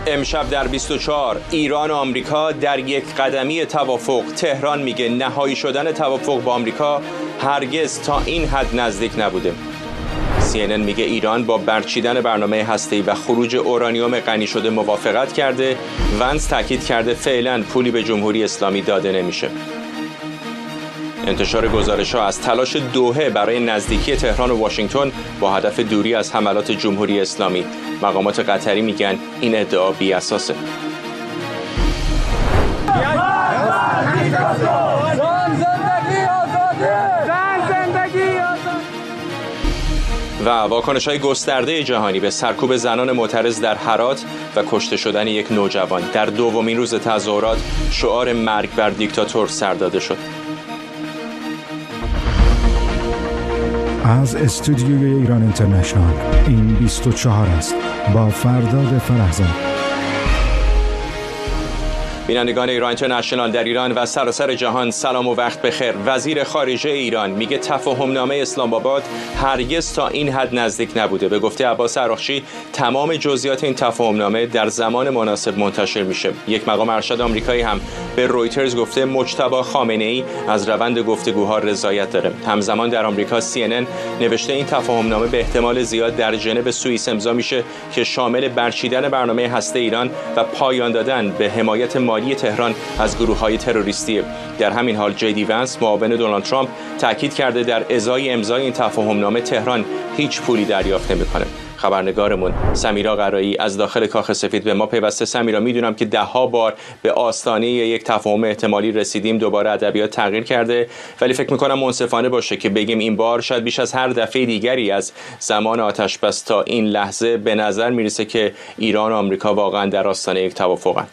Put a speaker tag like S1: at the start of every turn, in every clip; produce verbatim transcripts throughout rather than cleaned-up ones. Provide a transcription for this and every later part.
S1: امشب در بیست و چهار ایران و آمریکا در یک قدمی توافق. تهران میگه نهایی شدن توافق با آمریکا هرگز تا این حد نزدیک نبوده. سی ان ان میگه ایران با برچیدن برنامه هسته‌ای و خروج اورانیوم غنی شده موافقت کرده. ونس تاکید کرده فعلا پولی به جمهوری اسلامی داده نمیشه. انتشار گزارش‌ها از تلاش دوحه برای نزدیکی تهران و واشنگتن با هدف دوری از حملات جمهوری اسلامی. مقامات قطری میگن این ادعا بی اساسه. و واکنش‌های گسترده جهانی به سرکوب زنان معترض در هرات و کشته شدن یک نوجوان. در دومین روز تظاهرات شعار مرگ بر دیکتاتور سر داده شد.
S2: از استودیوی ایران اینترنشنال این بیست و چهار است با فرداد فرهزاد.
S1: بینندگان ایران اینترنشنال در ایران و سراسر جهان سلام و وقت بخیر. وزیر خارجه ایران میگه تفاهمنامه اسلام آباد هرگز تا این حد نزدیک نبوده. به گفته عباس عراقچی تمام جزئیات این تفاهمنامه در زمان مناسب منتشر میشه. یک مقام ارشد آمریکایی هم به رویترز گفته مجتبی خامنه‌ای از روند گفتگوها رضایت داره. همزمان در آمریکا سی ان ان نوشته این تفاهمنامه به احتمال زیاد در ژنو سوئیس امضا میشه که شامل برچیدن برنامه هسته ایران و پایان دادن به حمایت مالی تهران از گروه‌های تروریستی. در همین حال جی دی ونس معاون دونالد ترامپ تاکید کرده در ازای امضای این تفاهمنامه تهران هیچ پولی دریافت نمی‌کنه. خبرنگارمون سمیرا قرایی از داخل کاخ سفید به ما پیوسته. سمیرا، میدونم که ده ها بار به آستانه یک تفاهم احتمالی رسیدیم، دوباره ادبیات تغییر کرده، ولی فکر می‌کنم منصفانه باشه که بگیم این بار شاید بیش از هر دفعه دیگری از زمان آتش بس تا این لحظه به نظر میرسه که ایران و آمریکا واقعا در آستانه یک توافقن.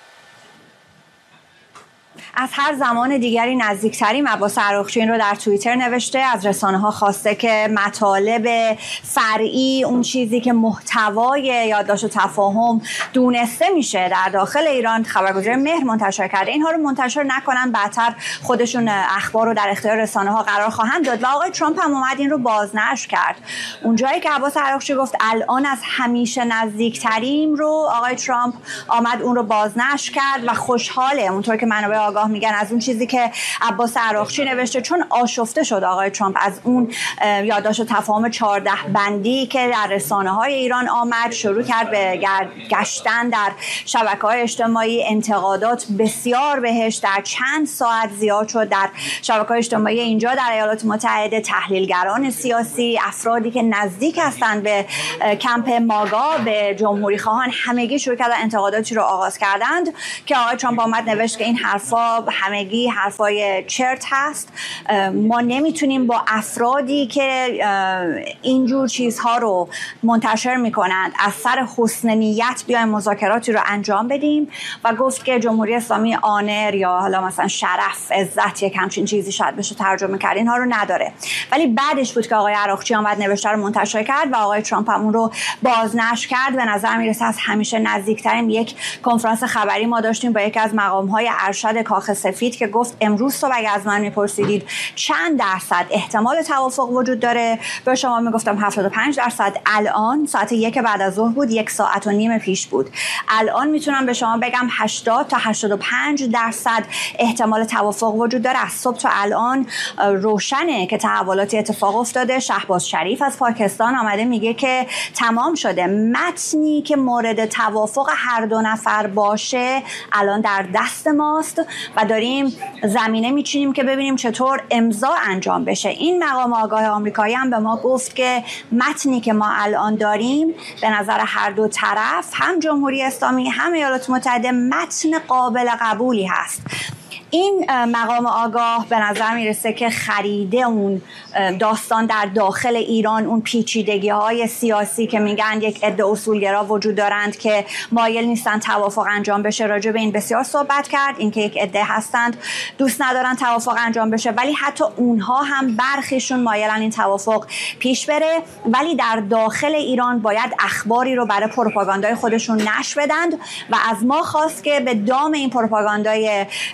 S3: از هر زمان دیگری نزدیکتریم. عباس عراقچی این رو در توییتر نوشته. از رسانه‌ها خواسته که مطالب فرعی، اون چیزی که محتوای یادداشت و تفاهم دونسته میشه در داخل ایران، خبرگزاری مهر منتشر کرده. اینها رو منتشر نکنن، بعدتر خودشون اخبار رو در اختیار رسانه‌ها قرار خواهند داد. و آقای ترامپ هم اومد این رو بازنشر کرد. اونجایی که عباس عراقچی گفت الان از همیشه نزدیکتریم رو آقای ترامپ آمد اون رو بازنشر کرد و خوشحاله، اونطور که منابع آگاه میگن، از اون چیزی که عباس عراقچی نوشته، چون آشفته شد آقای ترامپ از اون یادداشت تفاهم چهارده بندی که در رسانه‌های ایران آمد. شروع کرد به گشتن در شبکه‌های اجتماعی، انتقادات بسیار بهش در چند ساعت زیاد شد در شبکه‌های اجتماعی اینجا در ایالات متحده. تحلیلگران سیاسی، افرادی که نزدیک هستند به کمپ ماگا، به جمهوری خواهان، همگی شروع کردن انتقاداتی رو آغاز کردند که آقای ترامپ آمد نوشت که این حرفا همگی حرفای چرت هست. ما نمیتونیم با افرادی که اینجور چیزها رو منتشر میکنند از سر حسن نیت بیایم مذاکراتی رو انجام بدیم. و گفت که جمهوری اسلامی آنر یا حالا مثلا شرف، عزت، یک همچین چیزی شاید بشه ترجمه کرد، اینها رو نداره. ولی بعدش بود که آقای عراقچی آمد نوشته رو منتشر کرد و آقای ترامپ هم اون رو بازنشر کرد. به نظر میرسه از همیشه نزدیکترین. یک کنفرانس خبری ما داشتیم با یکی از مقام‌های ارشد کاخ سفید که گفت امروز صبح اگه از من میپرسیدید چند درصد احتمال توافق وجود داره، به شما میگفتم هفتاد و پنج درصد. الان ساعت یک بعد از ظهر بود، یک ساعت و نیم پیش بود. الان میتونم به شما بگم هشتاد تا هشتاد و پنج درصد احتمال توافق وجود داره. از صبح تا الان روشنه که تحولاتی اتفاق افتاده. شهباز شریف از پاکستان آمده میگه که تمام شده، متنی که مورد توافق هر دو نفر باشه الان در دست ماست و داریم زمینه میچینیم که ببینیم چطور امضا انجام بشه. این مقام آگاه آمریکایی هم به ما گفت که متنی که ما الان داریم به نظر هر دو طرف، هم جمهوری اسلامی هم ایالات متحده، متن قابل قبولی هست. این مقام آگاه به نظر میرسه که خریده اون داستان در داخل ایران، اون پیچیدگی های سیاسی که میگن یک عده اصولگرا وجود دارند که مایل نیستن توافق انجام بشه. راجع به این بسیار صحبت کرد، اینکه یک عده هستند دوست ندارن توافق انجام بشه، ولی حتی اونها هم برخیشون مایلن این توافق پیش بره، ولی در داخل ایران باید اخباری رو برای پروپاگاندای خودشون نشر بدند و از ما خواست که به دام این پروپاگاندای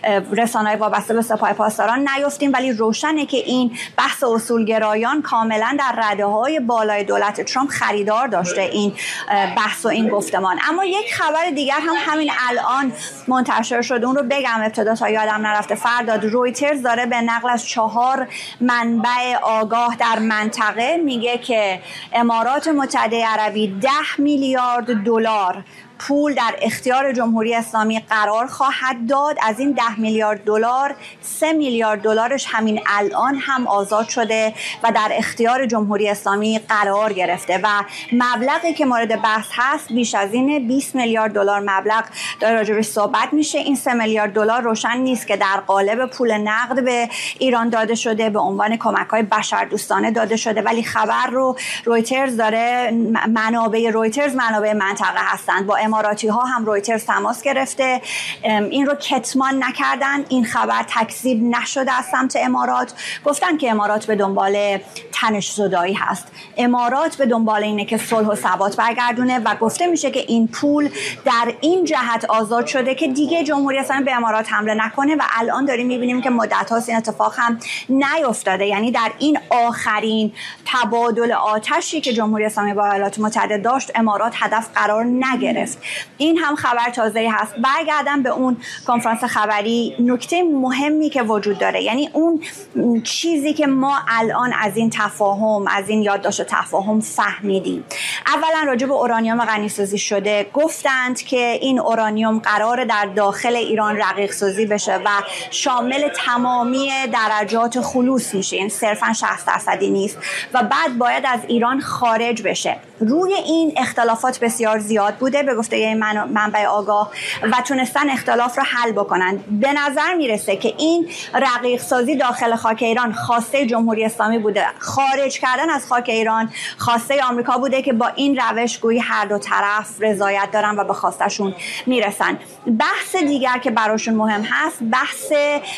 S3: رسانه‌های وابسته به سپاه پاسداران نیفتیم، ولی روشنه که این بحث اصولگرایان کاملا در رده‌های بالای دولت ترامپ خریدار داشته این بحث و این گفتمان. اما یک خبر دیگر هم همین الان منتشر شد، اون رو بگم ابتدا تا یادم نرفته. فرداد رویترز داره به نقل از چهار منبع آگاه در منطقه میگه که امارات متحده عربی ده میلیارد دلار پول در اختیار جمهوری اسلامی قرار خواهد داد. از این ده میلیارد دلار سه میلیارد دلارش همین الان هم آزاد شده و در اختیار جمهوری اسلامی قرار گرفته و مبلغی که مورد بحث هست بیش از این بیست میلیارد دلار مبلغ داره راجعش صحبت میشه. این سه میلیارد دلار روشن نیست که در قالب پول نقد به ایران داده شده، به عنوان کمک‌های بشردوستانه داده شده، ولی خبر رو رویترز داره، منابع رویترز منابع منطقه هستند. با اماراتی ها هم رویترز تماس گرفته، این رو کتمان نکردن، این خبر تکذیب نشده از سمت امارات. گفتن که امارات به دنبال تنش زدایی هست، امارات به دنبال اینه که صلح و ثبات برگردونه و گفته میشه که این پول در این جهت آزاد شده که دیگه جمهوری اسلامی به امارات حمله نکنه و الان داریم میبینیم که مدت هاست این اتفاق هم نیفتاده. یعنی در این آخرین تبادل آتشی که جمهوری اسلامی با ایالات متحده داشت امارات هدف قرار نگرفت. این هم خبر تازه‌ای هست. برگردم به اون کنفرانس خبری، نکته مهمی که وجود داره، یعنی اون چیزی که ما الان از این تفاهم، از این یادداشت تفاهم فهمیدیم. اولا راجع به اورانیوم غنی‌سازی شده، گفتند که این اورانیوم قرار در داخل ایران رقیق سازی بشه و شامل تمامی درجات خلوص میشه، یعنی صرفا شصت درصدی نیست و بعد باید از ایران خارج بشه. روی این اختلافات بسیار زیاد بوده به گفته یه منبع آگاه و تونستن اختلاف رو حل بکنن. به نظر میرسه که این رقیق سازی داخل خاک ایران خواسته جمهوری اسلامی بوده، خارج کردن از خاک ایران خواسته آمریکا بوده که با این روش گویی هر دو طرف رضایت دارن و به خواستشون میرسن. بحث دیگر که براشون مهم هست بحث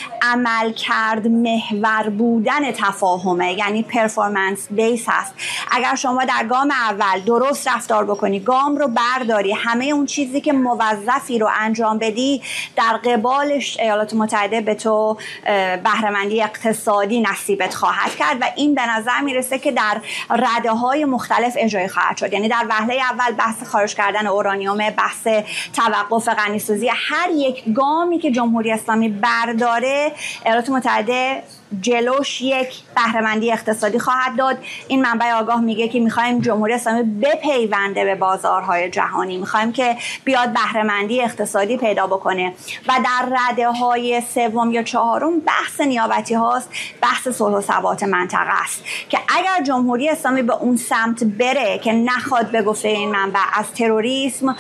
S3: عملکرد محور بودن تفاهمه، یعنی پرفورمنس بیس هست. اگر شما در گام اول درست رفتار بکنی، گام رو برداری، همه اون چیزی که موظفی رو انجام بدی، در قبالش ایالات متحده به تو بهره‌مندی اقتصادی نصیبت خواهد کرد و این به نظر میرسه که در رده‌های مختلف اجرایی خواهد شد. یعنی در وهله اول بحث خارج کردن اورانیوم، بحث توقف غنی‌سازی، هر یک گامی که جمهوری اسلامی برداره ایالات متحده جلوش یک بهره‌مندی اقتصادی خواهد داد. این منبع آگاه میگه که میخوایم جمهوری اسلامی بپیونده به بازارهای جهانی، میخوایم که بیاد بهره‌مندی اقتصادی پیدا بکنه و در رده‌های سوم یا چهارم بحث نیابتی هاست، بحث صلح و ثبات منطقه است که اگر جمهوری اسلامی به اون سمت بره که نخواد به گفته این منبع از تروریسم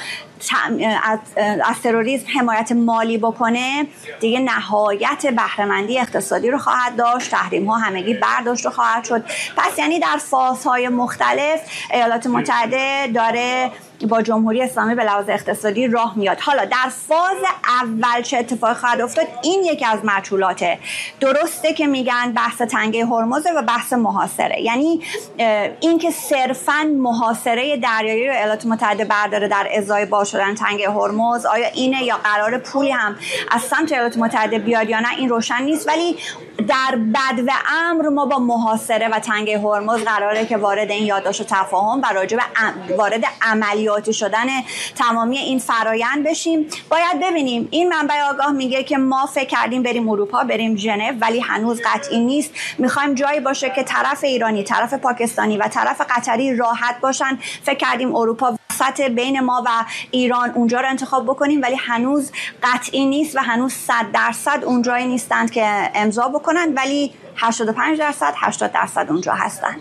S3: از, از تروریسم حمایت مالی بکنه، دیگه نهایت بهره‌مندی اقتصادی رو خواهد داشت، تحریم ها همگی برداشت خواهد شد. پس یعنی در فازهای مختلف ایالات متحده داره با جمهوری اسلامی به لحاظ اقتصادی راه میاد. حالا در فاز اول چه اتفاقی خواهد افتاد، این یکی از مجهولاته. درسته که میگن بحث تنگه هرمز و بحث محاصره، یعنی این که صرفاً محاصره دریایی رو ایالات متحده برداره در ازای باز شدن تنگه هرمز، آیا اینه یا قرار پولی هم از سمت ایالات متحده بیاد یا نه، این روشن نیست. ولی در بدو امر ما با محاصره و تنگه هرمز قراره که وارد این یادداشت تفاهم و راجع به وارد عملیاتی شدن تمامی این فرایند بشیم. باید ببینیم، این منبع آگاه میگه که ما فکر کردیم بریم اروپا، بریم ژنو، ولی هنوز قطعی نیست. میخوایم جایی باشه که طرف ایرانی، طرف پاکستانی و طرف قطری راحت باشن. فکر کردیم اروپا وسط بین ما و ایران اونجا رو انتخاب بکنیم، ولی هنوز قطعی نیست و هنوز صد درصد اونجایی نیستند که امضا بکنن، ولی هشتاد و پنج درصد هشتاد درصد اونجا هستند.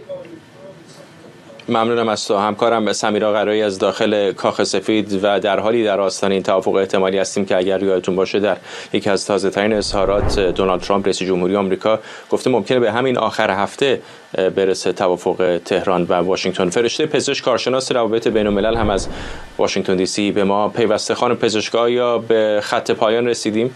S1: ممنونم از تو. همکارم سمیرا قرایی از داخل کاخ سفید و در حالی در آستانه این توافق احتمالی هستیم که اگر یادتون باشه در یکی از تازه ترین اظهارات دونالد ترامپ رئیس جمهوری آمریکا گفته ممکنه به همین آخر هفته برسه توافق تهران و واشنگتن. فرشته پزشک کارشناس روابط بین الملل هم از واشنگتن دی سی به ما پیوسته. خانم پزشک، آیا به خط پایان رسیدیم؟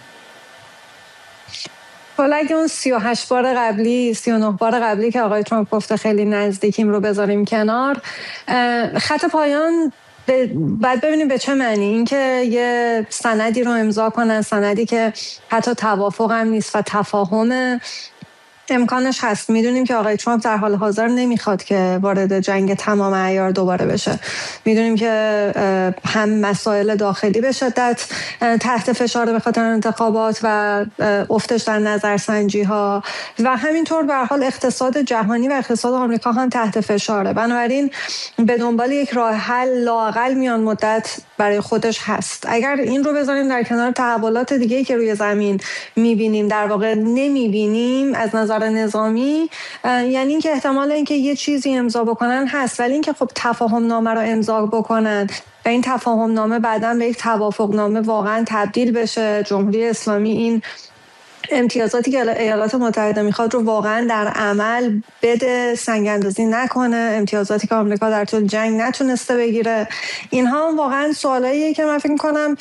S4: حالا اگه اون سی و هشت بار قبلی، سی و نه بار قبلی که آقای ترامپ گفته خیلی نزدیکیم رو بذاریم کنار، خط پایان بعد ببینیم به چه معنی. اینکه یه سندی رو امضا کنن، سندی که حتی توافق هم نیست و تفاهم امکانش هست. میدونیم که آقای ترامپ در حال حاضر نمیخواد که وارد جنگ تمام عیار دوباره بشه. میدونیم که هم مسائل داخلی به شدت تحت فشار به خاطر انتخابات و افتش در نظرسنجی ها و همینطور به هر حال اقتصاد جهانی و اقتصاد آمریکا هم تحت فشاره. بنابراین به دنبال یک راه حل لااقل میان مدت برای خودش هست. اگر این رو بذاریم در کنار تحولات دیگه‌ای که روی زمین میبینیم، در واقع نمیبینیم از نظر نظامی، یعنی اینکه احتمال اینکه یه چیزی امضا بکنن هست، ولی اینکه خب تفاهم نامه رو امضا بکنن و این تفاهم نامه بعداً به یک توافق نامه واقعاً تبدیل بشه، جمهوری اسلامی این امتیازاتی که ایالات متحده میخواد رو واقعا در عمل بده، سنگ اندازی نکنه، امتیازاتی که آمریکا در طول جنگ نتونسته بگیره، اینها واقعا سوالاییه که من فکر میکنم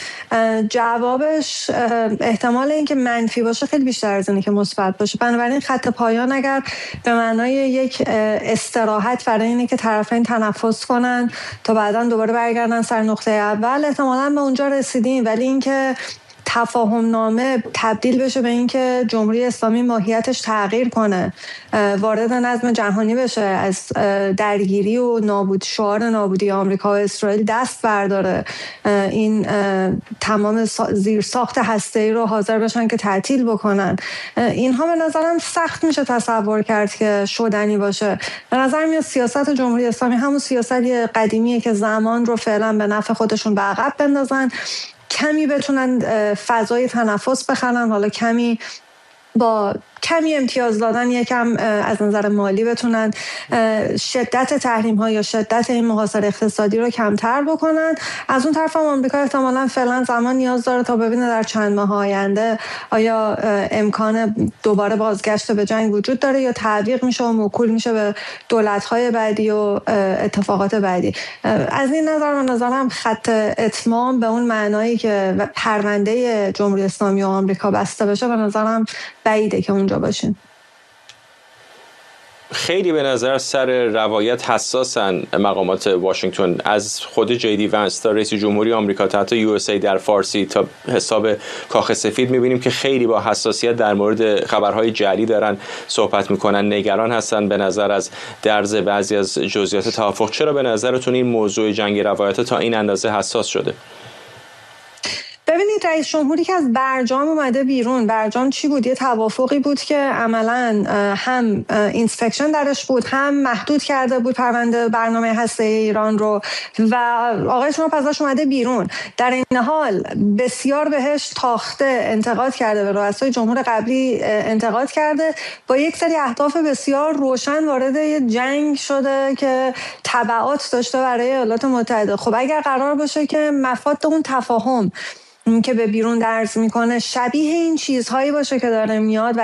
S4: جوابش احتمال اینکه منفی باشه خیلی بیشتر از اینه که مثبت باشه. بنابراین خط پایان اگر به معنای یک استراحت برای اینه که طرفین تنفس کنن تا بعداً دوباره برگردن سر نقطه اول، احتمالاً به اونجا رسیدیم، ولی اینکه تفاهم نامه تبدیل بشه به اینکه جمهوری اسلامی ماهیتش تغییر کنه، وارد نظم جهانی بشه، از درگیری و نابود شعار نابودی آمریکا و اسرائیل دست برداره، این تمام زیرساخت هسته‌ای رو حاضر بشن که تعطیل بکنن، اینها به نظرم سخت میشه تصور کرد که شدنی باشه. به نظر میاد سیاست جمهوری اسلامی همون سیاستی قدیمیه که زمان رو فعلا به نفع خودشون به عقب بندازن، کمی بتونن فضای تنفس بخرن، حالا کمی با کمی امتیاز دادن یکم از نظر مالی بتونن شدت تحریم ها یا شدت این محاصره اقتصادی رو کمتر بکنن. از اون طرف هم آمریکا احتمالاً فعلا زمان نیاز داره تا ببینه در چند ماه آینده آیا امکان دوباره بازگشت به جنگ وجود داره یا تعویق میشه و موکول میشه به دولت‌های بعدی و اتفاقات بعدی. از این نظر من نظرم خط اتمام به اون معنایی که پرونده جمهوری اسلامی و آمریکا بسته بشه به نظرم بعیده که اونجا باشین.
S1: خیلی به نظر سر روایت حساسن مقامات واشنگتن، از خود جی دی ونس تا رئیس جمهوری آمریکا تا حتی یو اس ای در فارسی تا حساب کاخ سفید میبینیم که خیلی با حساسیت در مورد خبرهای جعلی دارن صحبت میکنن، نگران هستن به نظر از درز بعضی از جزئیات توافق. چرا به نظرتون این موضوع جنگ روایت تا این اندازه حساس شده؟
S4: ببینید رئیس جمهوری که از برجام اومده بیرون، برجام چی بود؟ یه توافقی بود که عملاً هم اینسپکشن درش بود، هم محدود کرده بود پرونده برنامه هسته‌ای ایران رو و آقای ترامپ ازش اومده بیرون. در این حال بسیار بهش تاخته، انتقاد کرده، به رؤسای جمهور قبلی انتقاد کرده، با یک سری اهداف بسیار روشن وارد یه جنگ شده که تبعات داشته برای ایالات متحده. خب اگر قرار باشه که مفاد اون تفاهم که به بیرون درز میکنه شبیه این چیزهایی باشه که داره میاد و